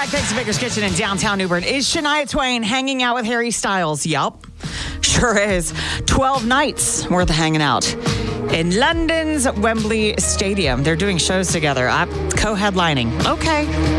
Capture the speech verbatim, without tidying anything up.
thanks to Baker's Kitchen in downtown Newbern. Is Shania Twain hanging out with Harry Styles? Yup, sure is. twelve nights worth of hanging out in London's Wembley Stadium. They're doing shows together. I'm co-headlining. Okay.